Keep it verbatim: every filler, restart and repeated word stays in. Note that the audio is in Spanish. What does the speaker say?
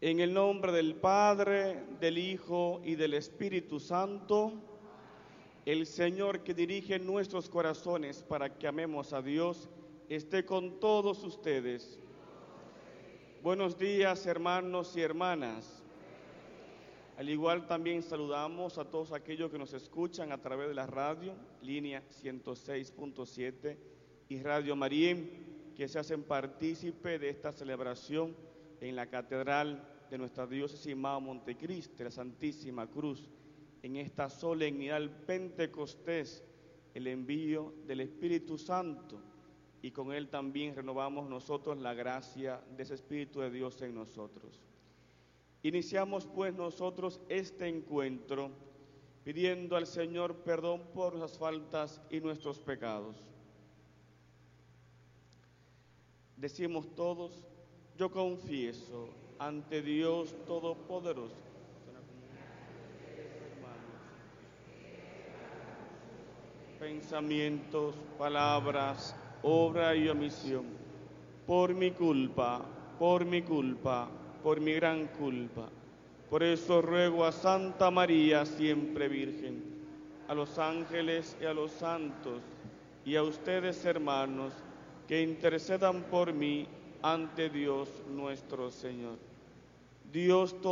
En el nombre del Padre, del Hijo y del Espíritu Santo, el Señor que dirige nuestros corazones para que amemos a Dios, esté con todos ustedes. Buenos días, hermanos y hermanas. Al igual también saludamos a todos aquellos que nos escuchan a través de la radio, línea ciento seis punto siete y Radio María, que se hacen partícipe de esta celebración en la Catedral de nuestra diócesis Mao Montecristi, la Santísima Cruz, en esta solemnidad del Pentecostés, el envío del Espíritu Santo, y con él también renovamos nosotros la gracia de ese Espíritu de Dios en nosotros. Iniciamos pues nosotros este encuentro pidiendo al Señor perdón por nuestras faltas y nuestros pecados. Decimos todos: yo confieso ante Dios Todopoderoso, pensamientos, palabras, obra y omisión, por mi culpa, por mi culpa, por mi gran culpa. Por eso ruego a Santa María, siempre Virgen, a los ángeles y a los santos, y a ustedes, hermanos, que intercedan por mí ante Dios nuestro Señor. Dios